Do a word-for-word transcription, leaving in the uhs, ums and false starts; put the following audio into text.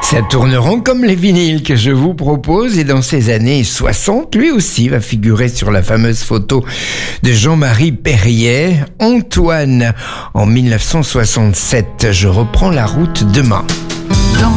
Ça tourne rond comme les vinyles que je vous propose, et dans ces années soixante, lui aussi va figurer sur la fameuse photo de Jean-Marie Perrier. Antoine, en mille neuf cent soixante-sept, je reprends la route demain. Dans